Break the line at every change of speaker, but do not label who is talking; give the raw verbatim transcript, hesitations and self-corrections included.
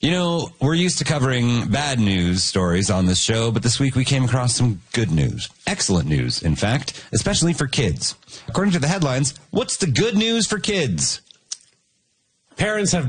You know, we're used to covering bad news stories on this show, but this week we came across some good news. Excellent news, in fact, especially for kids. According to the headlines, what's the good news for kids?
Parents have